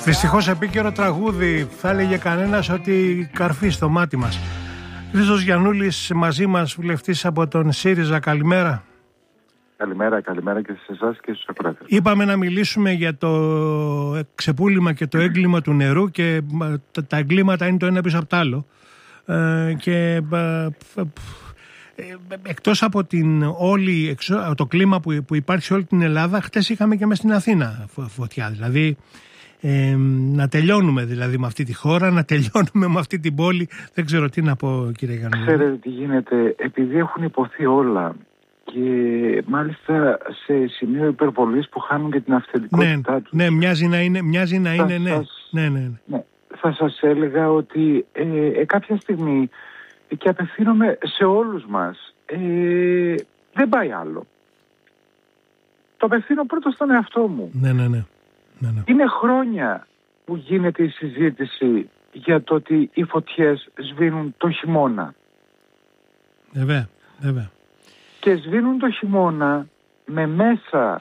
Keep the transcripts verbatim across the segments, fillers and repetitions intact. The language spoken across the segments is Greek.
Δυστυχώς επίκαιρο τραγούδι, θα έλεγε κανένας ότι καρφί στο μάτι μας. Χρήστος Γιαννούλης μαζί μας, βουλευτής από τον ΣΥΡΙΖΑ. Καλημέρα. Καλημέρα, καλημέρα και σε εσάς και στους ακροατές. Είπαμε να μιλήσουμε για το ξεπούλημα και το έγκλημα του νερού και τα εγκλήματα είναι το ένα πίσω από το άλλο. Ε, και ε, εκτός από την όλη, εξω, το κλίμα που, που υπάρχει σε όλη την Ελλάδα, χτες είχαμε και μέσα στην Αθήνα φωτιά. Δηλαδή ε, να τελειώνουμε δηλαδή με αυτή τη χώρα, να τελειώνουμε με αυτή την πόλη. Δεν ξέρω τι να πω, κύριε Γιαννούλη. Ξέρετε τι γίνεται, επειδή έχουν υποθεί όλα και μάλιστα σε σημείο υπερβολής που χάνουν και την αυθεντικότητά ναι, τους. Ναι, μοιάζει να είναι, μοιάζει να είναι ναι. Σας, ναι, ναι, ναι. ναι. Θα σας έλεγα ότι ε, ε, κάποια στιγμή, και απευθύνομαι σε όλους μας, ε, δεν πάει άλλο. Το απευθύνω πρώτο στον εαυτό μου. Ναι, ναι, ναι. ναι, ναι. Είναι χρόνια που γίνεται η συζήτηση για το ότι οι φωτιές σβήνουν το χειμώνα. Βέβαια, βέβαια. Και σβήνουν το χειμώνα με μέσα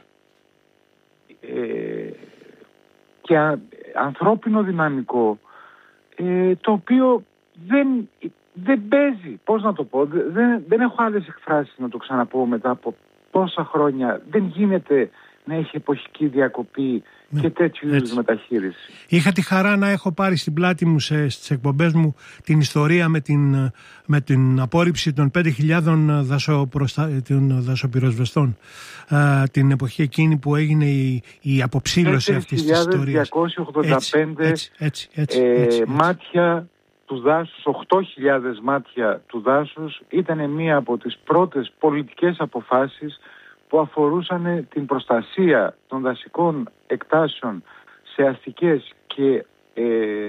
ε, και α, ανθρώπινο δυναμικό, ε, το οποίο δεν, δεν παίζει, πώς να το πω, δεν, δεν έχω άλλες εκφράσεις να το ξαναπώ μετά από τόσα χρόνια. Δεν γίνεται να έχει εποχική διακοπή ναι, και τέτοιου είδους μεταχείριση. Είχα τη χαρά να έχω πάρει στην πλάτη μου σε, στις εκπομπές μου την ιστορία με την, με την απόρριψη των πέντε χιλιάδων δασοπυροσβεστών α, την εποχή εκείνη που έγινε η, η αποψήλωση αυτής της ιστορίας. διακόσια ογδόντα πέντε έτσι, έτσι, έτσι, ε, έτσι, έτσι. μάτια του δάσους, οκτώ χιλιάδες μάτια του δάσους, ήταν μία από τις πρώτες πολιτικές αποφάσεις που αφορούσαν την προστασία των δασικών εκτάσεων σε αστικές και ε,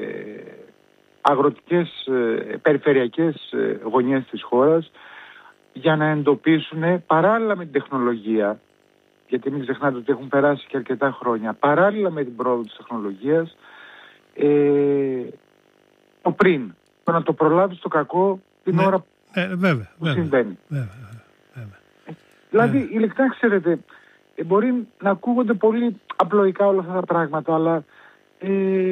αγροτικές, ε, περιφερειακές ε, γωνιές της χώρας, για να εντοπίσουν παράλληλα με την τεχνολογία, γιατί μην ξεχνάτε ότι έχουν περάσει και αρκετά χρόνια, παράλληλα με την πρόοδο της τεχνολογίας, ε, το πριν, το να το προλάβεις το κακό την ναι, ώρα ε, βέβαια, που βέβαια, συμβαίνει. Βέβαια, βέβαια. Δηλαδή, yeah. ειλικρινά ξέρετε, μπορεί να ακούγονται πολύ απλοϊκά όλα αυτά τα πράγματα, αλλά ε,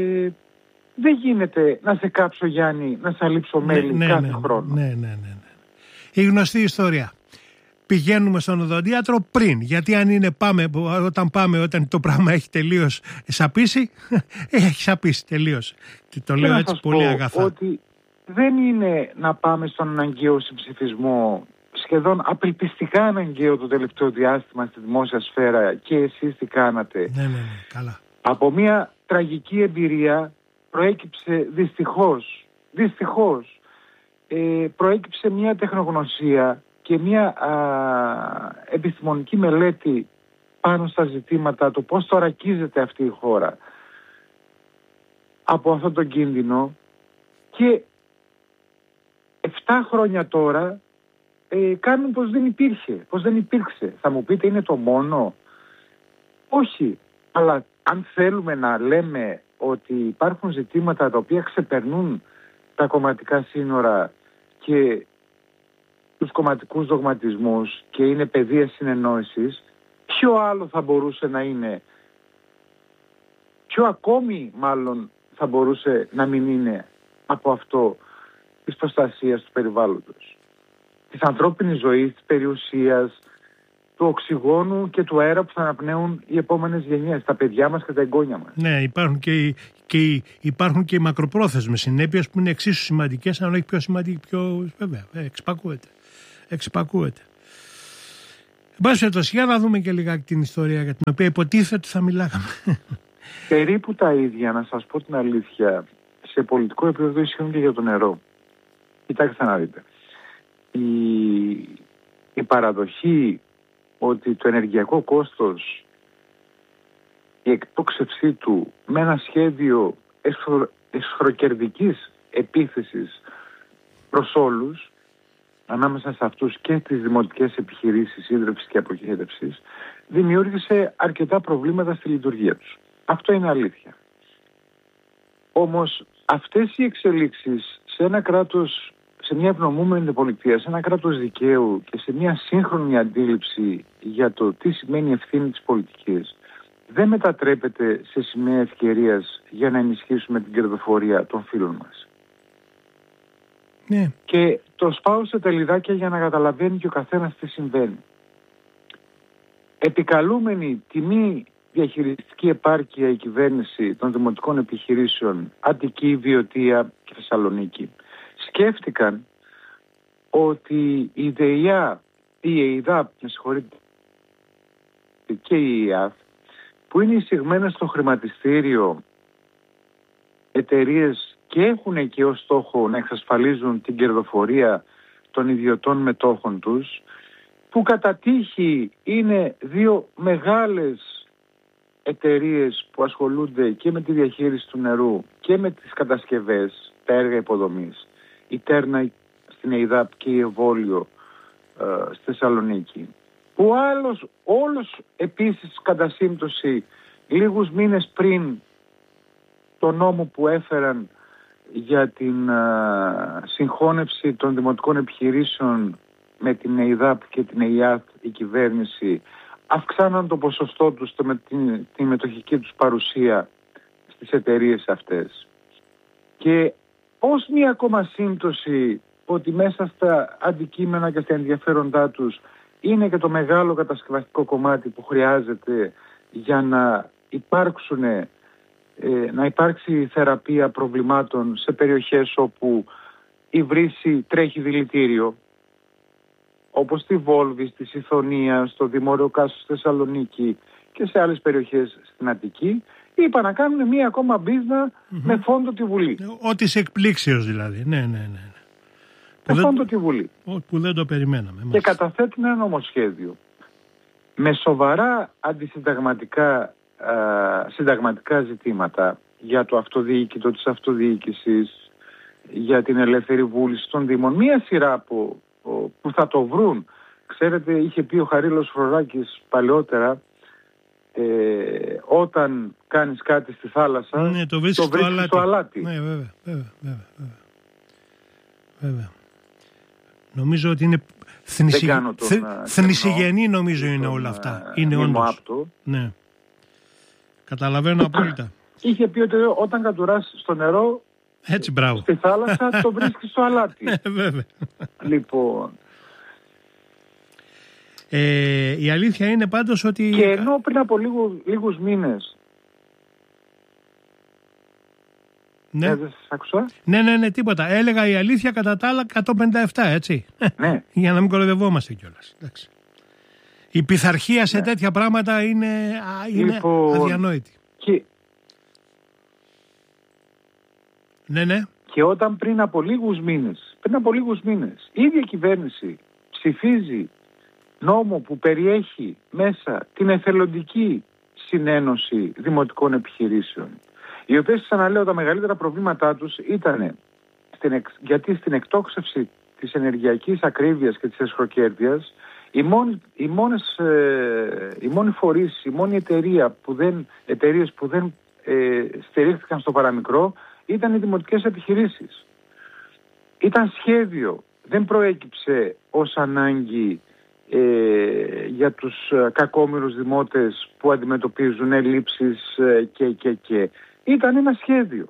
δεν γίνεται να σε κάψω, Γιάννη, να σε αλείψω μέλη ναι, κάθε ναι, χρόνο. Ναι, ναι, ναι, ναι. Η γνωστή ιστορία. Πηγαίνουμε στον οδοντίατρο πριν, γιατί αν είναι πάμε, όταν πάμε, όταν το πράγμα έχει τελείως σαπίσει, έχει σαπίσει τελείως. Και το λέω και έτσι πολύ αγαθά. Ότι δεν είναι να πάμε στον αναγκαίο συμψηφισμό, σχεδόν απελπιστικά αναγκαίο το τελευταίο διάστημα στη δημόσια σφαίρα, και εσείς τι κάνατε. Ναι, ναι, ναι, καλά. Από μια τραγική εμπειρία προέκυψε δυστυχώς, δυστυχώς, ε, προέκυψε μια τεχνογνωσία και μια α, επιστημονική μελέτη πάνω στα ζητήματα, το πώς θωρακίζεται αυτή η χώρα από αυτόν τον κίνδυνο, και εφτά χρόνια τώρα Ε, κάνουν πως δεν υπήρχε, πως δεν υπήρξε. Θα μου πείτε, είναι το μόνο? Όχι. Αλλά αν θέλουμε να λέμε ότι υπάρχουν ζητήματα τα οποία ξεπερνούν τα κομματικά σύνορα και τους κομματικούς δογματισμούς και είναι πεδία συνεννόησης, ποιο άλλο θα μπορούσε να είναι, ποιο ακόμη μάλλον θα μπορούσε να μην είναι από αυτό της προστασίας του περιβάλλοντος, της ανθρώπινης ζωής, της περιουσίας, του οξυγόνου και του αέρα που θα αναπνέουν οι επόμενες γενιές, τα παιδιά μας και τα εγγόνια μας. Ναι, υπάρχουν και, και, υπάρχουν και οι μακροπρόθεσμες συνέπειες που είναι εξίσου σημαντικές, αν όχι πιο σημαντικές, πιο βέβαια, εξυπακούεται. Εξυπακούεται. Εν πάση περιπτώσει, για να δούμε και λιγάκι την ιστορία για την οποία υποτίθεται ότι θα μιλάγαμε. Περίπου τα ίδια, να σας πω την αλήθεια, σε πολιτικό επίπεδο ισχύουν και για το νερό. Κοιτάξτε να δείτε. Η, η παραδοχή ότι το ενεργειακό κόστος, η εκτόξευσή του με ένα σχέδιο εσχροκερδικής επίθεσης προς όλους, ανάμεσα σε αυτούς και τις δημοτικές επιχειρήσεις ίδρυυσης και αποχέτευσης, δημιούργησε αρκετά προβλήματα στη λειτουργία τους. Αυτό είναι αλήθεια. Όμως αυτές οι εξελίξεις σε ένα κράτος, σε μια ευνομούμενη πολιτεία, σε ένα κράτος δικαίου και σε μια σύγχρονη αντίληψη για το τι σημαίνει ευθύνη της πολιτικής, δεν μετατρέπεται σε σημαία ευκαιρίας για να ενισχύσουμε την κερδοφορία των φίλων μας. Ναι. Και το σπάω σε τελειδάκια για να καταλαβαίνει και ο καθένας τι συμβαίνει. Επικαλούμενη τη μη διαχειριστική επάρκεια η κυβέρνηση των δημοτικών επιχειρήσεων Αττική, Βιωτία και Θεσσαλονίκη σκέφτηκαν ότι η ΔΕΙΑ, η ΕΙΔΑΠ, με συγχωρείτε, και η ΕΙΑΘ, που είναι εισηγμένες στο χρηματιστήριο εταιρείες και έχουν και ως στόχο να εξασφαλίζουν την κερδοφορία των ιδιωτών μετόχων τους, που κατά τύχη είναι δύο μεγάλες εταιρείες που ασχολούνται και με τη διαχείριση του νερού και με τις κατασκευές, τα έργα υποδομής, η Τέρνα στην ΕΙΔΑΠ και η Ευόλιο ε, στη Θεσσαλονίκη, που άλλος, όλος επίσης κατά σύμπτωση λίγους μήνες πριν το νόμο που έφεραν για την α, συγχώνευση των δημοτικών επιχειρήσεων με την ΕΙΔΑΠ και την ΕΙΑΘ, η κυβέρνηση αυξάναν το ποσοστό τους με την, τη μετοχική τους παρουσία στις εταιρείες αυτές. Και ως μία ακόμα σύμπτωση ότι μέσα στα αντικείμενα και στα ενδιαφέροντά τους είναι και το μεγάλο κατασκευαστικό κομμάτι που χρειάζεται για να υπάρξουν, ε, να υπάρξει θεραπεία προβλημάτων σε περιοχές όπου η βρύση τρέχει δηλητήριο, όπως στη Βόλβη, στη Σιθωνία, στο Δημόριο Κάσο στη Θεσσαλονίκη και σε άλλες περιοχές στην Αττική, είπα να κάνουν μία ακόμα μπίζνα mm-hmm. με φόντο τη Βουλή. Ό,τι σε εκπλήξεως δηλαδή. Ναι, ναι, ναι. Με δεν... φόντο τη Βουλή. Που δεν το περιμέναμε. Και καταθέτουν ένα νομοσχέδιο με σοβαρά αντισυνταγματικά α, συνταγματικά ζητήματα για το αυτοδιοίκητο της αυτοδιοίκησης, για την ελεύθερη βούληση των Δήμων. Μία σειρά από, που θα το βρουν. Ξέρετε, είχε πει ο Χαρίλαος Φρουράκης παλαιότερα, ε, όταν κάνεις κάτι στη θάλασσα, ναι, το βρίσκεις, το βρίσκεις στο αλάτι. Ναι, βέβαια, βέβαια, βέβαια, βέβαια. Νομίζω ότι είναι θνησι... Θε... θνησιγενή, νομίζω είναι όλα αυτά. Είναι όντως. Ναι. Καταλαβαίνω απόλυτα. Είχε πει ότι όταν κατουράς στο νερό, έτσι, μπράβο, στη θάλασσα, το βρίσκεις στο αλάτι. Ναι, βέβαια. Λοιπόν. Ε, η αλήθεια είναι πάντως ότι... Και ενώ πριν από λίγο, λίγους μήνες... Ναι. Ε, δεν σας άκουσα. Ναι, ναι, ναι, τίποτα. Έλεγα η αλήθεια κατά τα άλλα εκατόν πενήντα επτά, έτσι. Ναι. Για να μην κοροϊδευόμαστε κιόλας. Εντάξει. Η πειθαρχία σε ναι. τέτοια πράγματα είναι, είναι λοιπόν, αδιανόητη. Και... Ναι, ναι. Και όταν πριν από λίγους μήνες, πριν από λίγους μήνες, η ίδια κυβέρνηση ψηφίζει νόμο που περιέχει μέσα την εθελοντική συνένωση δημοτικών επιχειρήσεων, οι οποίες, ξαναλέω, τα μεγαλύτερα προβλήματά τους ήταν στην εξ... γιατί στην εκτόξευση της ενεργειακής ακρίβειας και της εσχροκέρδειας οι μόνοι, οι μόνες, ε, οι μόνοι φορείς, η μόνη εταιρεία που δεν, εταιρείες που δεν ε, στηρίχθηκαν στο παραμικρό ήταν οι δημοτικές επιχειρήσεις. Ήταν σχέδιο, δεν προέκυψε ως ανάγκη ε, για τους κακόμοιρους δημότες που αντιμετωπίζουν ελλείψεις ε, και και και. Ήταν ένα σχέδιο,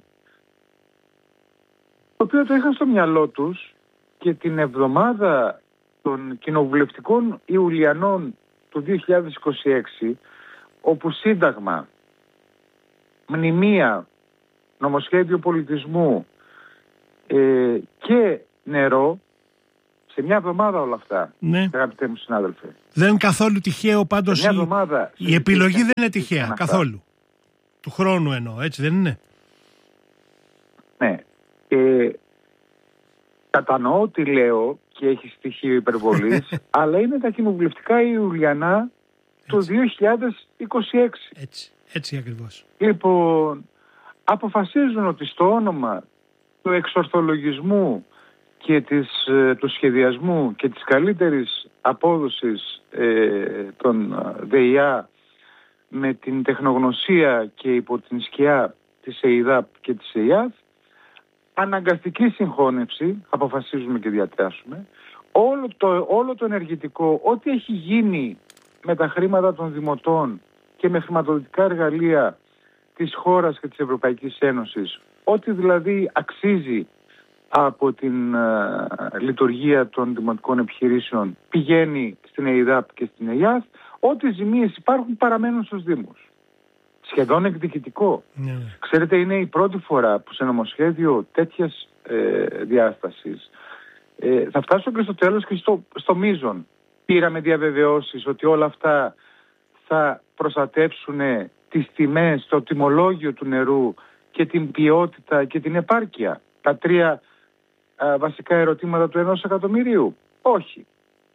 το οποίο το είχαν στο μυαλό τους και την εβδομάδα των κοινοβουλευτικών Ιουλιανών του δύο χιλιάδες είκοσι έξι, όπου Σύνταγμα, Μνημεία, Νομοσχέδιο Πολιτισμού ε, και νερό, σε μια εβδομάδα όλα αυτά, ναι. Αγαπητέ μου συνάδελφε. Δεν είναι καθόλου τυχαίο πάντως η, εβδομάδα, η επιλογή δεν είναι τυχαία, καθόλου. Του χρόνου εννοώ, έτσι δεν είναι? Ναι. Ε, κατανοώ τι λέω και έχει στοιχείο υπερβολής, αλλά είναι τα κοινοβουλευτικά Ιουλιανά του δύο χιλιάδες είκοσι έξι. Έτσι, έτσι ακριβώς. Λοιπόν, αποφασίζουν ότι στο όνομα του εξορθολογισμού και της, του σχεδιασμού και της καλύτερης απόδοσης ε, των ΔΕΙΑ με την τεχνογνωσία και υπό την σκιά της ΕΙΔΑΠ και της ΕΙΑΘ, αναγκαστική συγχώνευση, αποφασίζουμε και διατράσουμε, όλο το, όλο το ενεργητικό, ό,τι έχει γίνει με τα χρήματα των δημοτών και με χρηματοδοτικά εργαλεία της χώρας και της Ευρωπαϊκής Ένωσης, ό,τι δηλαδή αξίζει από την uh, λειτουργία των δημοτικών επιχειρήσεων πηγαίνει στην ΕΙΔΑΠ και στην ΕΙΑΘ, ό,τι ζημίες υπάρχουν παραμένουν στους Δήμους. Σχεδόν εκδικητικό. Ναι. Ξέρετε, είναι η πρώτη φορά που σε νομοσχέδιο τέτοιας ε, διάστασης ε, θα φτάσω και στο τέλος και στο, στο μείζον. Πήραμε διαβεβαιώσεις ότι όλα αυτά θα προστατεύσουν τις τιμές, το τιμολόγιο του νερού και την ποιότητα και την επάρκεια. Τα τρία α, βασικά ερωτήματα του ενός εκατομμυρίου. Όχι.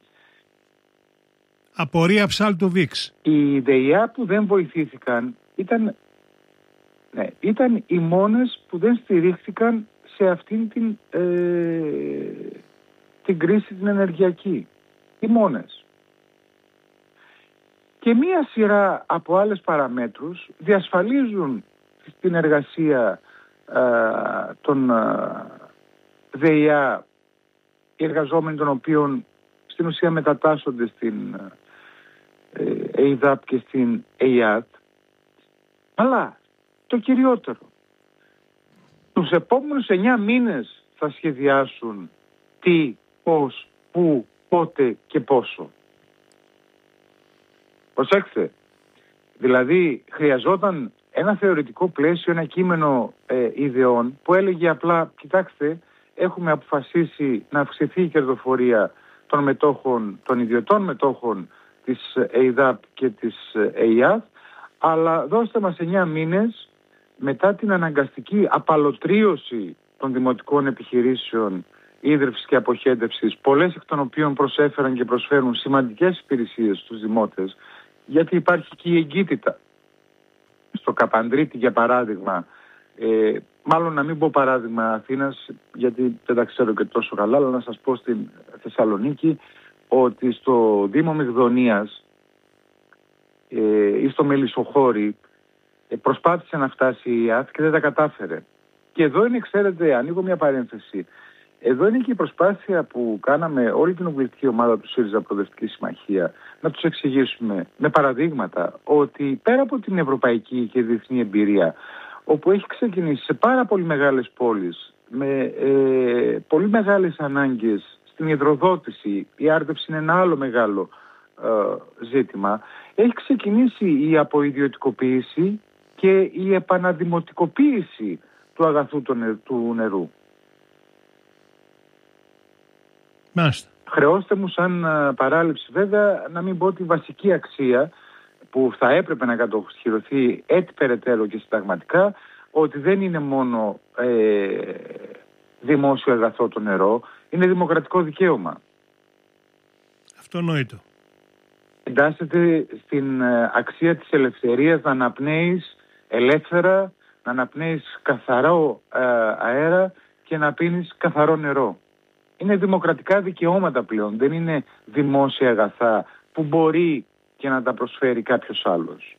Απορία ψάλτου Βίξ. Οι ΔΕΙΑ που δεν βοηθήθηκαν ήταν, ναι, ήταν οι μόνες που δεν στηρίχθηκαν σε αυτήν την, ε, την κρίση την ενεργειακή. Οι μόνες. Και μία σειρά από άλλες παραμέτρους διασφαλίζουν την εργασία α, των α, ΔΕΙΑ, οι εργαζόμενοι των οποίων στην ουσία μετατάσσονται στην ε, ΕΙΔΑΠ και στην ΕΙΑΤ. Αλλά το κυριότερο, τους επόμενους εννιά μήνες θα σχεδιάσουν τι, πώς, πού, πότε και πόσο. Προσέξτε, δηλαδή χρειαζόταν ένα θεωρητικό πλαίσιο, ένα κείμενο ε, ιδεών που έλεγε απλά, κοιτάξτε, έχουμε αποφασίσει να αυξηθεί η κερδοφορία των μετόχων, των ιδιωτών μετόχων της ΕΙΔΑΠ και της ΕΙΑΘ, αλλά δώστε μας εννιά μήνες μετά την αναγκαστική απαλωτρίωση των δημοτικών επιχειρήσεων ίδρυυσης και αποχέντευσης, πολλές εκ των οποίων προσέφεραν και προσφέρουν σημαντικές υπηρεσίες στους δημότες, γιατί υπάρχει και η εγκύτητα. Στο Καπανδρίτη, για παράδειγμα, ε, μάλλον να μην πω παράδειγμα Αθήνας, γιατί δεν τα ξέρω και τόσο καλά, αλλά να σας πω στην Θεσσαλονίκη ότι στο Δήμο Μυγδονίας ε, ή στο Μελισσοχώρι ε, προσπάθησε να φτάσει η ΙΑΘ και δεν τα κατάφερε. Και εδώ είναι, ξέρετε, ανοίγω μια παρένθεση, εδώ είναι και η προσπάθεια που κάναμε όλη την κοινοβουλευτική ομάδα του ΣΥΡΙΖΑ Προοδευτική Συμμαχία να τους εξηγήσουμε με παραδείγματα ότι πέρα από την ευρωπαϊκή και διεθνή εμπειρία, όπου έχει ξεκινήσει σε πάρα πολύ μεγάλες πόλεις με ε, πολύ μεγάλες ανάγκες στην υδροδότηση, η άρδευση είναι ένα άλλο μεγάλο ε, ζήτημα, έχει ξεκινήσει η αποϊδιωτικοποίηση και η επαναδημοτικοποίηση του αγαθού του νερού. Μάλιστα. Χρεώστε μου σαν παράληψη βέβαια να μην πω τη βασική αξία που θα έπρεπε να κατοχυρωθεί έτσι περαιτέρω και συνταγματικά, ότι δεν είναι μόνο ε, δημόσιο αγαθό το νερό, είναι δημοκρατικό δικαίωμα. Αυτονόητο. Εντάσσεται στην αξία της ελευθερίας να αναπνέεις ελεύθερα, να αναπνέεις καθαρό ε, αέρα και να πίνεις καθαρό νερό. Είναι δημοκρατικά δικαιώματα πλέον, δεν είναι δημόσια αγαθά που μπορεί και να τα προσφέρει κάποιος άλλος.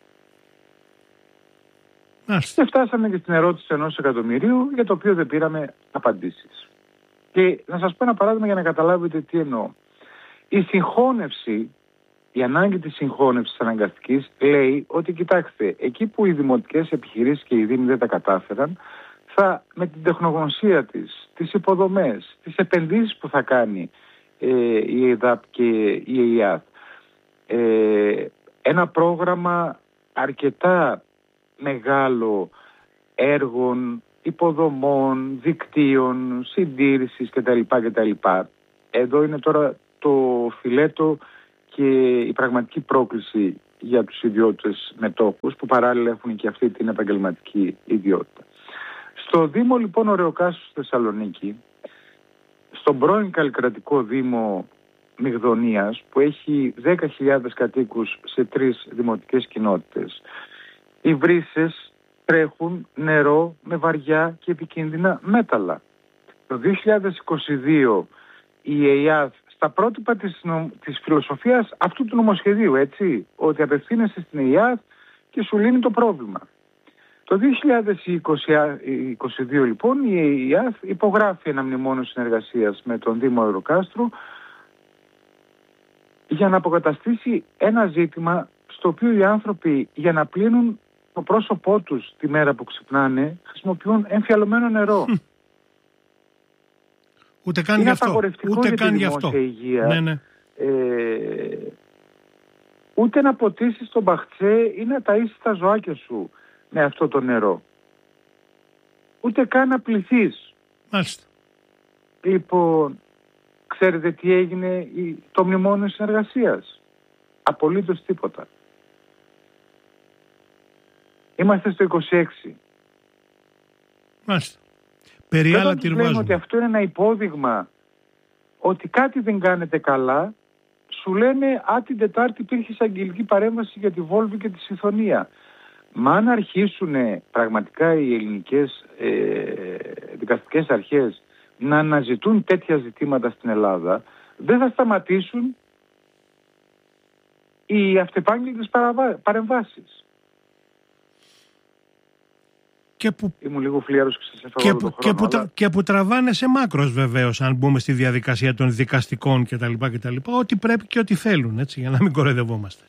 Άστε. Και φτάσαμε και στην ερώτηση ενός εκατομμυρίου, για το οποίο δεν πήραμε απαντήσεις. Και να σας πω ένα παράδειγμα για να καταλάβετε τι εννοώ. Η συγχώνευση, η ανάγκη της συγχώνευσης αναγκαστικής λέει ότι κοιτάξτε, εκεί που οι δημοτικές επιχειρήσεις και οι δήμοι δεν τα κατάφεραν, θα με την τεχνογνωσία της, τις υποδομές, τις επενδύσεις που θα κάνει ε, η ΕΙΔΑΠ και η ΕΙΑΘ, ε, ένα πρόγραμμα αρκετά μεγάλο έργων, υποδομών, δικτύων, συντήρησης κτλ. κτλ. Εδώ είναι τώρα το φιλέτο και η πραγματική πρόκληση για τους ιδιώτες μετόχους που παράλληλα έχουν και αυτή την επαγγελματική ιδιότητα. Στο Δήμο λοιπόν Ωρεοκάσου στη Θεσσαλονίκη, στον πρώην καλλικρατικό Δήμο Μυγδονίας που έχει δέκα χιλιάδες κατοίκους σε τρεις δημοτικές κοινότητες, οι βρύσες τρέχουν νερό με βαριά και επικίνδυνα μέταλλα. Το δύο χιλιάδες είκοσι δύο η ΕΙΑΘ στα πρότυπα της, νο... της φιλοσοφίας αυτού του νομοσχεδίου, έτσι, ότι απευθύνεσαι στην ΕΙΑΘ και σου λύνει το πρόβλημα. Το δύο χιλιάδες είκοσι δύο λοιπόν η ΕΙΑΘ υπογράφει ένα μνημόνιο συνεργασίας με τον Δήμο Ωρεοκάστρου για να αποκαταστήσει ένα ζήτημα στο οποίο οι άνθρωποι για να πλύνουν το πρόσωπό τους τη μέρα που ξυπνάνε χρησιμοποιούν εμφιαλωμένο νερό. Ούτε καν είναι γι' αυτό. απαγορευτικό Ούτε για καν τη γι' δημόσια αυτό. υγεία. Ναι, ναι. Ε, ούτε να ποτίσεις τον μπαχτσέ ή να ταΐσεις τα ζωάκια σου με αυτό το νερό. Ούτε καν να πληθείς. Μάλιστα. Λοιπόν, ξέρετε τι έγινε το μνημόνιο συνεργασίας? Απολύτως τίποτα. Είμαστε στο είκοσι έξι. Μάλιστα. Περί άλλα τη λέμε ότι αυτό είναι ένα υπόδειγμα ότι κάτι δεν κάνετε καλά, σου λένε «Α, την Τετάρτη υπήρχε εισαγγελική παρέμβαση για τη Βόλβη και τη Συθωνία». Μα αν αρχίσουν πραγματικά οι ελληνικές ε, δικαστικές αρχές να αναζητούν τέτοια ζητήματα στην Ελλάδα, δεν θα σταματήσουν οι αυτεπάγγελτες παρεμβάσεις. Και που, Ήμουν λίγο φλιάρος και σας έφαγα όλο τον χρόνο. Και που, αλλά... και που τραβάνε σε μάκρος βεβαίως, αν μπούμε στη διαδικασία των δικαστικών κτλ. κτλ. Ό,τι πρέπει και ό,τι θέλουν, έτσι, για να μην κοροϊδευόμαστε.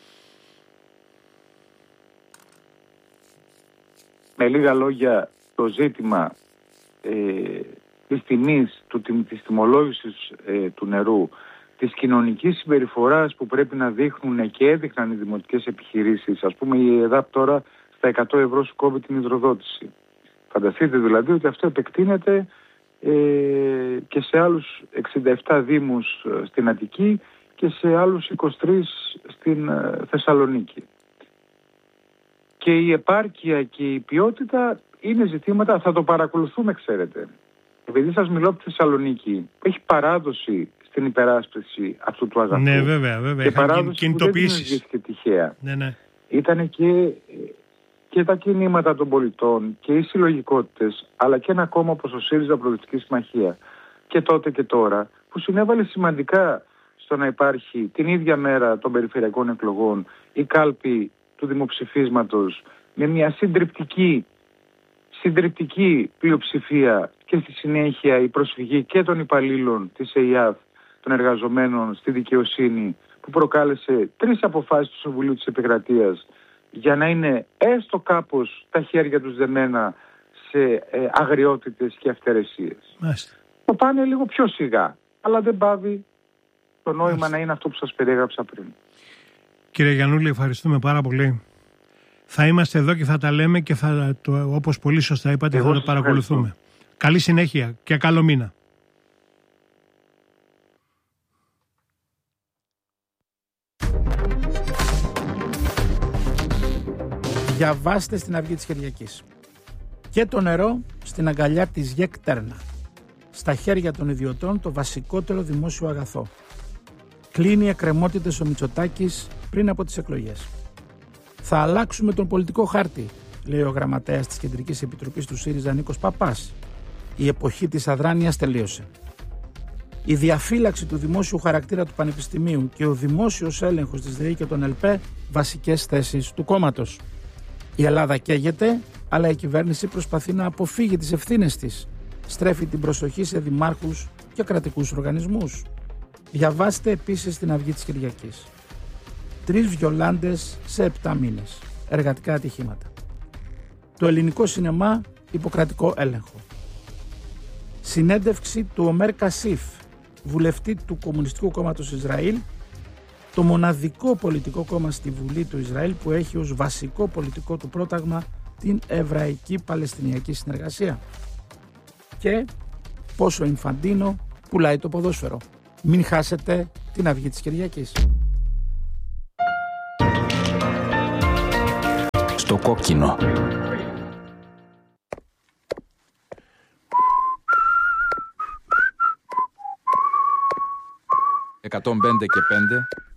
Με λίγα λόγια, το ζήτημα ε, της τιμής, του, της τιμολόγησης ε, του νερού, της κοινωνικής συμπεριφοράς που πρέπει να δείχνουν και έδειχναν οι δημοτικές επιχειρήσεις. Ας πούμε η ΕΔΑΠ τώρα στα εκατό ευρώ σου κόβει την υδροδότηση. Φανταστείτε δηλαδή ότι αυτό επεκτείνεται ε, και σε άλλους εξήντα επτά δήμους στην Αττική και σε άλλους είκοσι τρεις στην ε, Θεσσαλονίκη. Και η επάρκεια και η ποιότητα είναι ζητήματα, θα το παρακολουθούμε, ξέρετε. Επειδή σας μιλώ από τη Θεσσαλονίκη, που έχει παράδοση στην υπεράσπιση αυτού του αγαθού. Ναι, βέβαια, βέβαια. Και παράδοση που δεν δημιουργήθηκε τυχαία. Ναι, ναι. Ήταν και, και τα κινήματα των πολιτών και οι συλλογικότητες, αλλά και ένα κόμμα όπως ο ΣΥΡΙΖΑ Προοδευτική Συμμαχία και τότε και τώρα, που συνέβαλε σημαντικά στο να υπάρχει την ίδια μέρα των περιφερειακών εκλογών η κάλπη του δημοψηφίσματος με μια συντριπτική, συντριπτική πλειοψηφία και στη συνέχεια η προσφυγή και των υπαλλήλων της ΕΙΑΔ, των εργαζομένων στη δικαιοσύνη, που προκάλεσε τρεις αποφάσεις του Συμβουλίου της Επικρατείας για να είναι έστω κάπως τα χέρια τους δεμένα σε ε, αγριότητες και αυτερεσίες. Μάλιστα. Το πάνε λίγο πιο σιγά, αλλά δεν πάβει το νόημα Μάλιστα. να είναι αυτό που σας περιέγραψα πριν. Κύριε Γιαννούλη, ευχαριστούμε πάρα πολύ. Θα είμαστε εδώ και θα τα λέμε και θα το, όπως πολύ σωστά είπατε, Εγώ θα το παρακολουθούμε. Ευχαριστώ. Καλή συνέχεια και καλό μήνα. Διαβάστε στην Αυγή της Κυριακής. Και το νερό στην αγκαλιά της ΓΕΚ Τέρνα. Στα χέρια των ιδιωτών το βασικότερο δημόσιο αγαθό. Κλείνει εκκρεμότητες ο Μητσοτάκης πριν από τις εκλογές. Θα αλλάξουμε τον πολιτικό χάρτη, λέει ο γραμματέας της Κεντρικής Επιτροπής του ΣΥΡΙΖΑ Νίκος Παπάς. Η εποχή της αδράνειας τελείωσε. Η διαφύλαξη του δημόσιου χαρακτήρα του Πανεπιστημίου και ο δημόσιος έλεγχος της ΔΕΗ και των ΕΛΠΕ βασικές θέσεις του κόμματος. Η Ελλάδα καίγεται, αλλά η κυβέρνηση προσπαθεί να αποφύγει τις ευθύνες της. Στρέφει την προσοχή σε δημάρχους και κρατικούς οργανισμούς. Διαβάστε επίσης την Αυγή της Κυριακής. Τρεις βιολάντες σε επτά μήνες. Εργατικά ατυχήματα. Το ελληνικό σινεμά υποκρατικό έλεγχο. Συνέντευξη του Ομέρ Κασίφ, βουλευτή του Κομμουνιστικού Κόμματος Ισραήλ, το μοναδικό πολιτικό κόμμα στη Βουλή του Ισραήλ που έχει ως βασικό πολιτικό του πρόταγμα την Εβραϊκή Παλαιστινιακή Συνεργασία. Και πόσο Ινφαντίνο πουλάει το ποδόσφαιρο. Μην χάσετε την Αυγή της Κυριακής. Στο κόκκινο. εκατόν πέντε και πέντε